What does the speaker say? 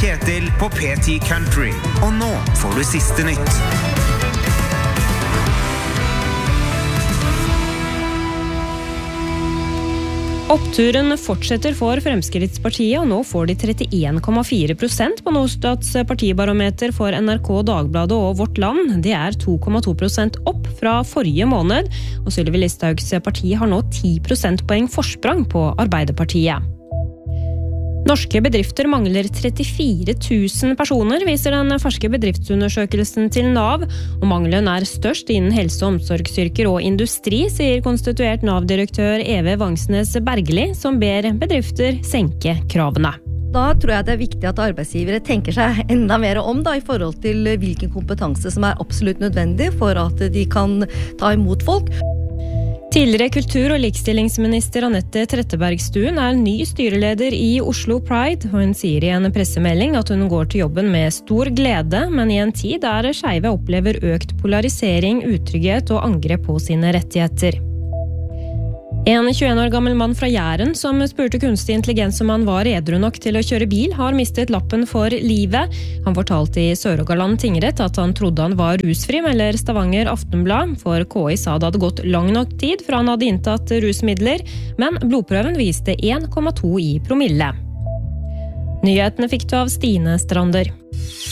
Kjetil på P10 Country. Og nå får du siste nytt. Oppturen fortsetter for Fremskrittspartiet, og nå får de 31,4% på Norstats partibarometer for NRK, Dagbladet og Vårt Land. Det 2,2% opp fra forrige måned, og Sylvi Listhaugs parti har nå 10 prosentpoeng forsprang på Arbeiderpartiet. Norske bedrifter mangler 34 000 personer, viser den ferske bedriftsundersøkelsen til NAV, og mangelen størst innen helse- og omsorgsyrker og industri, sier konstituert NAV-direktør Eve Vangsnes Bergli, som ber bedrifter senke kravene. Da tror jeg det viktig at arbeidsgivere tenker seg enda mer om i forhold til hvilken kompetanse som absolutt nødvendig for at de kan ta imot folk. Tidligere kultur- og likestillingsminister Anette Trettebergstuen ny styreleder i Oslo Pride, og hun sier i en pressemelding at hun går til jobben med stor glede, men i en tid der skeive opplever økt polarisering, utrygghet og angrep på sine rettigheter. En 21 år gammel mann fra Jæren som spurte kunstig intelligens om han var edru nok til å kjøre bil, har mistet lappen for livet. Han fortalte i Sør-Rogaland tingrett at han trodde han var rusfri, melder Stavanger Aftenblad, for KI sa det hadde gått lang nok tid fra han hadde inntatt rusmidler, men blodprøven viste 1,2 i promille. Nyhetene fikk du av Stine Strander.